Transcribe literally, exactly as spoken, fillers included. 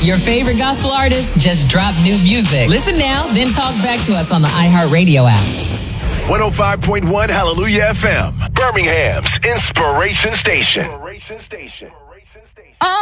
Your favorite gospel artists just dropped new music. Listen now, then talk back to us on the iHeartRadio app. one oh five point one Hallelujah F M, Birmingham's Inspiration Station.